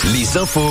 Les infos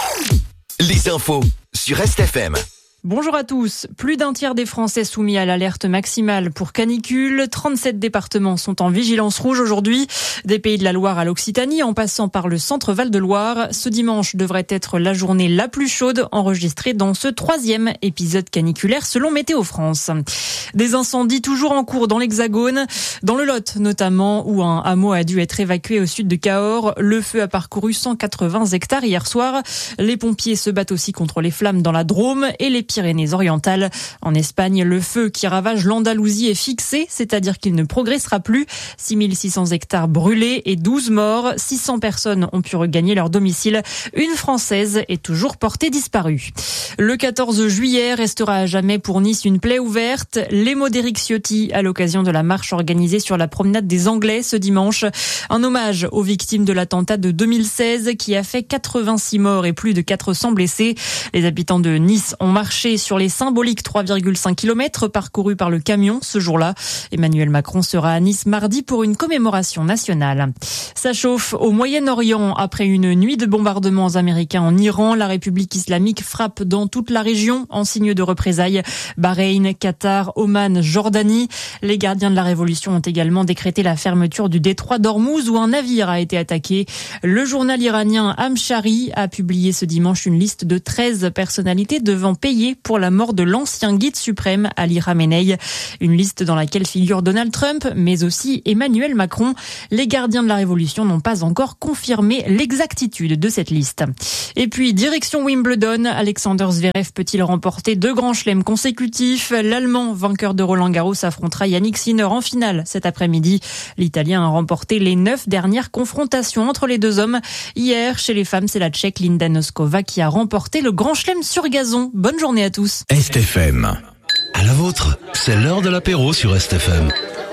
sur RestFM. Bonjour à tous. Plus d'un tiers des Français soumis à l'alerte maximale pour canicule. 37 départements sont en vigilance rouge aujourd'hui. Des Pays de la Loire à l'Occitanie, en passant par le centre Val-de-Loire. Ce dimanche devrait être la journée la plus chaude enregistrée dans ce 3e épisode caniculaire selon Météo France. Des incendies toujours en cours dans l'Hexagone. Dans le Lot notamment, où un hameau a dû être évacué au sud de Cahors. Le feu a parcouru 180 hectares hier soir. Les pompiers se battent aussi contre les flammes dans la Drôme et les Pyrénées-Orientales. En Espagne, le feu qui ravage l'Andalousie est fixé, c'est-à-dire qu'il ne progressera plus. 6600 hectares brûlés et 12 morts. 600 personnes ont pu regagner leur domicile. Une Française est toujours portée disparue. Le 14 juillet restera à jamais pour Nice une plaie ouverte. Les mots d'Éric Ciotti à l'occasion de la marche organisée sur la promenade des Anglais ce dimanche. Un hommage aux victimes de l'attentat de 2016 qui a fait 86 morts et plus de 400 blessés. Les habitants de Nice ont marché sur les symboliques 3,5 km parcourus par le camion ce jour-là. Emmanuel Macron sera à Nice mardi pour une commémoration nationale. Ça chauffe au Moyen-Orient après une nuit de bombardements américains en Iran. La République islamique frappe dans toute la région en signe de représailles. Bahreïn, Qatar, Oman, Jordanie. Les gardiens de la révolution ont également décrété la fermeture du détroit d'Ormuz où un navire a été attaqué. Le journal iranien Amshari a publié ce dimanche une liste de 13 personnalités devant payer pour la mort de l'ancien guide suprême Ali Khamenei. Une liste dans laquelle figure Donald Trump, mais aussi Emmanuel Macron. Les gardiens de la révolution n'ont pas encore confirmé l'exactitude de cette liste. Et puis, direction Wimbledon, Alexander Zverev peut-il remporter 2 grands chelems consécutifs? L'Allemand, vainqueur de Roland-Garros, affrontera Yannick Sinner en finale cet après-midi. L'Italien a remporté les 9 dernières confrontations entre les deux hommes. Hier, chez les femmes, c'est la Tchèque Linda Noskova qui a remporté le grand chelem sur gazon. Bonne journée à tous. RestFM. À la vôtre, c'est l'heure de l'apéro sur RestFM.